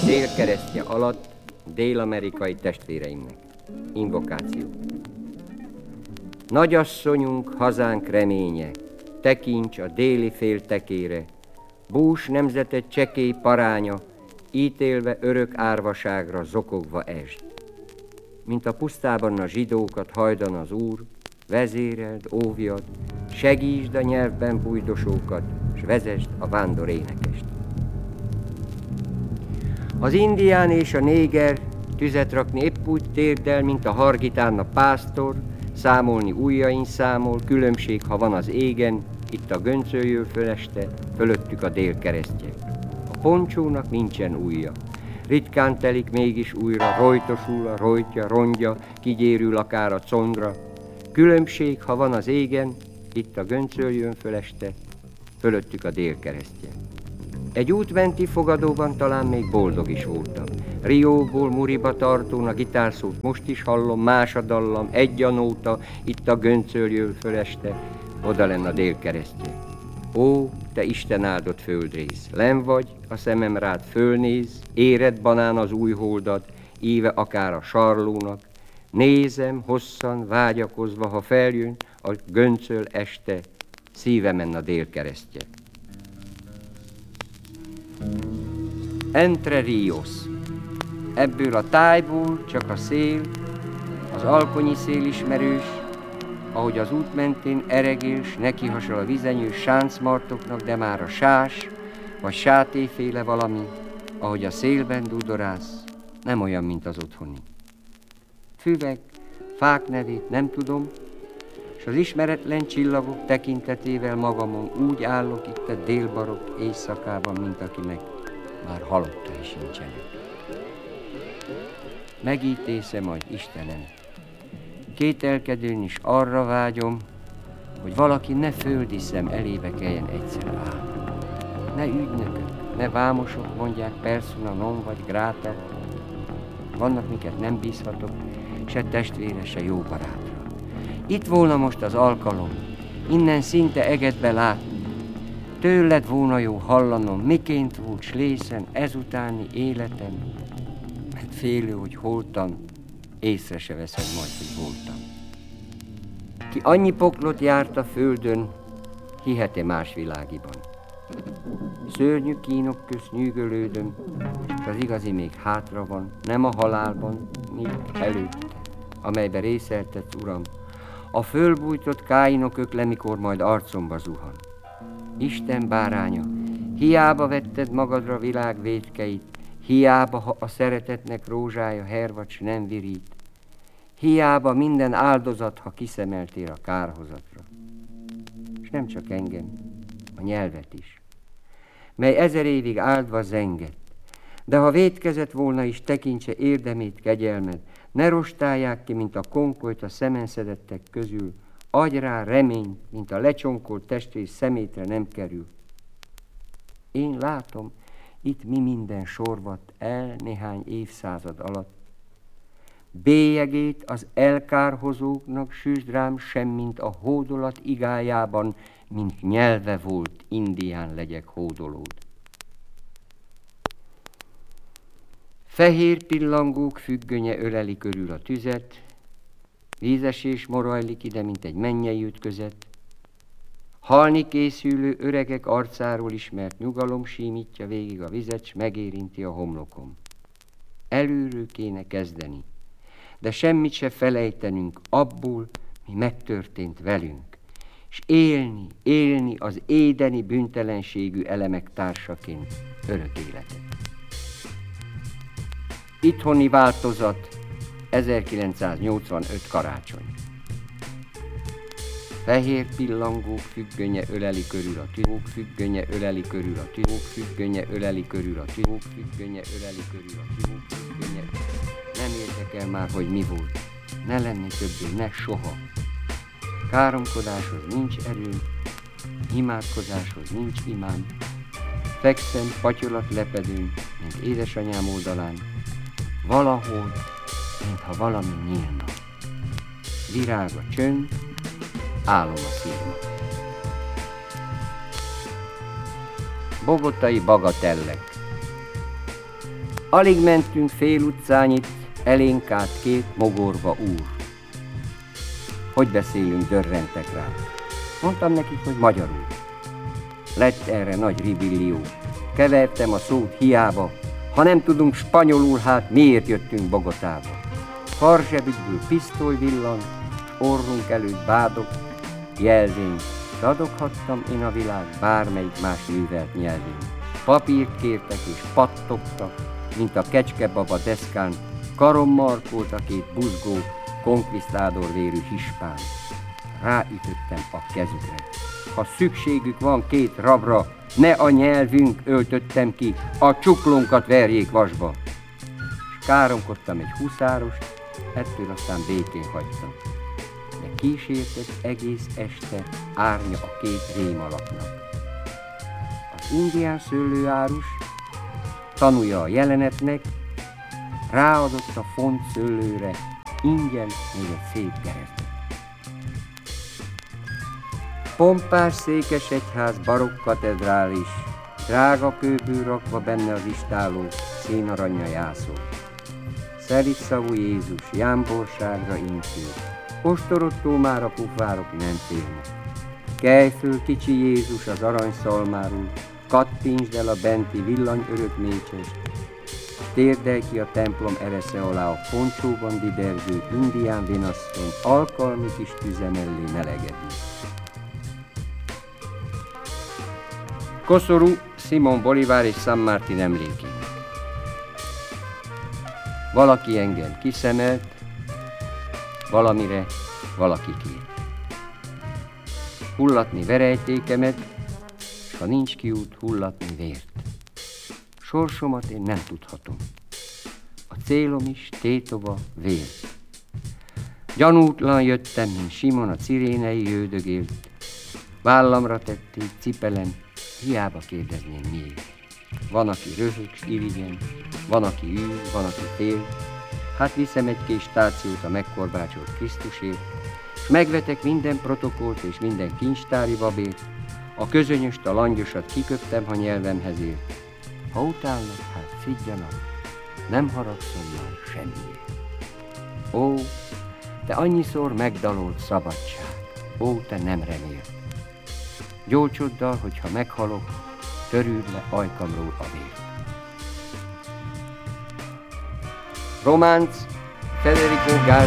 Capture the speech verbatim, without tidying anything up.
Délkeresztje alatt dél-amerikai testvéreimnek. Invokáció. Nagyasszonyunk, hazánk reménye, tekints a déli féltekére, bús nemzeted csekély paránya, ítélve örök árvaságra zokogva esd. Mint a pusztában a zsidókat hajdan az Úr, vezéreld, óvjad, segítsd a nyelvben bújdosókat, s vezesd a vándor énekest. Az indián és a néger tüzet rakni épp úgy térdel, mint a hargitán a pásztor, számolni ujjain számol, különbség, ha van az égen, itt a göncöljől föleste, fölöttük a délkeresztje. A poncsónak nincsen ujja, ritkán telik mégis újra, rojtosul a rojtja, rongya, kigyérül akár a condra. Különbség, ha van az égen, itt a göncöljön föleste, fölöttük a délkeresztje. Egy útmenti fogadóban talán még boldog is voltam. Rióból Muriba tartón a gitárszót most is hallom, más a dallam, egy a nóta, itt a göncöljön föleste, oda lenn a délkeresztje. Ó, te Isten áldott földrész, len vagy, a szemem rád fölnéz, éred banán az új holdat, íve akár a sarlónak, nézem hosszan, vágyakozva, ha feljön a göncöl este, szívemen a délkeresztje. Entre Rios. Ebből a tájból csak a szél, az alkonyi szél ismerős, ahogy az út mentén eregél, s nekihasal a vizenyős sáncmartoknak, de már a sás, vagy sátéféle valami, ahogy a szélben dudorász, nem olyan, mint az otthoni. Füvek, fák nevét nem tudom, s az ismeretlen csillagok tekintetével magamon úgy állok itt a délbarok éjszakában, mint akinek már halottai sincsenek. Megítészem majd Istenem, kételkedőn is arra vágyom, hogy valaki ne földi szem elébe kelljen egyszer állni. Ne ügynökök, ne vámosok mondják persona non vagy grata, vannak, miket nem bízhatok, se testvére, se jó barátra. Itt volna most az alkalom, innen szinte egedbe látni, tőled volna jó hallanom, miként volt slészen ezutáni életem, mert félő, hogy holtan, észre se veszed majd, hogy voltam. Ki annyi poklot járt a földön, hihet-e más világiban? Szörnyű kínok közt nyűgölődöm, és az igazi még hátra van, nem a halálban, míg előtte, amelybe részeltetsz, Uram, a fölbújtott káinok ökle, mikor majd arcomba zuhan. Isten báránya, hiába vetted magadra világ vétkeit, hiába, ha a szeretetnek rózsája hervacs nem virít, hiába minden áldozat, ha kiszemeltél a kárhozatra. És nem csak engem, a nyelvet is, mely ezer évig áldva zengett, de ha vétkezett volna is, tekintse érdemét, kegyelmed, ne rostálják ki, mint a konkolyt a szemenszedettek közül, adj rá reményt, mint a lecsonkolt testrész szemétre nem kerül. Én látom, itt mi minden sorvadt el néhány évszázad alatt. Bélyegét az elkárhozóknak süsd rám, semmint a hódolat igájában, mint nyelve volt, indián legyek hódolód. Fehér pillangók függönye öleli körül a tüzet, vízesés morajlik ide, mint egy mennyei ütközet. Halni készülő öregek arcáról ismert nyugalom símítja végig a vizet, s megérinti a homlokom. Előről kéne kezdeni, de semmit se felejtenünk abból, mi megtörtént velünk, s élni, élni az édeni bűntelenségű elemek társaként örök életet. Itthoni változat, ezerkilencszáznyolcvanöt karácsony. Fehér pillangók függönye öleli körül a tűzók, függönye öleli körül a tűzók, függönye öleli körül a tűzók, függönye öleli körül a tűzók, függönye. Nem érdekel már, hogy mi volt, ne lenni többé, ne soha. Káromkodáshoz nincs erőm, imádkozáshoz nincs imám. Fekszem patyolat lepedőn, mint édesanyám oldalán, valahol, mintha valami nyílna. Virág a csönd, álom a szírma. Bogotai bagatellek. Alig mentünk fél utcányit, elénk át két mogorva úr. Hogy beszélünk, dörrentek rá. Mondtam nekik, hogy magyarul. Lett erre nagy ribillió. Kevertem a szót hiába. Ha nem tudunk spanyolul, hát miért jöttünk Bogotába? Karzsebükből pisztoly villan, orrunk előtt bádok, jelvény. Dadoghattam én a világ bármelyik más művelt nyelvén. Papírt kértek és pattogtak, mint a kecskebaba deszkán, karommarkolt a két buzgó, konkvisztádor vérű hispán. Ráütöttem a kezükre. Ha szükségük van két rabra, ne a nyelvünk, öltöttem ki, a csuklónkat verjék vasba. S káromkodtam egy huszárost, ettől aztán békén hagytam. De kísértett egész este árnya a két rémalaknak. Az indián szőlőárus tanulja a jelenetnek, ráadott a font szőlőre ingyen még egy szép keresztet. Pompás székesegyház barokk katedrális, drága kőből rakva benne az istáló, szénaranya jászó. Szelídszavú Jézus jámborságra intő, ostorottól már a pufárok nem félnek. Kelj föl, kicsi Jézus, az aranyszalmáról, kattintsd el a benti villanyörök mécsest, térdelj ki a templom eresze alá a poncsóban didergő indián vénasszony, alkalmi kis tüze mellé melegedni. Koszorú Simón Bolívar és San Martín emlékének. Valaki engem kiszemelt, valamire valaki kért. Hullatni verejtékemet, s ha nincs kiút, hullatni vért. Sorsomat én nem tudhatom. A célom is tétova vér. Gyanútlan jöttem, mint Simon a cirénei jöldögélt. Vállamra tették, cipelem, hiába kérdezném miért. Van, aki röhög, s irigyen, van, aki ül, van, aki fél. Hát viszem egy kés stációt a megkorbácsolt Krisztusért, s megvetek minden protokollt és minden kincstári babért, a közönyöst, a langyosat kiköptem, ha nyelvemhez ért. Ha utálnak, hát szidjanak, nem haragszom már semmiért. Ó, te annyiszor megdalolt szabadság, ó, te nem remélt. Gyógycsoddal, hogyha meghalok, törűd le ajkamról a vért. Románc Federico García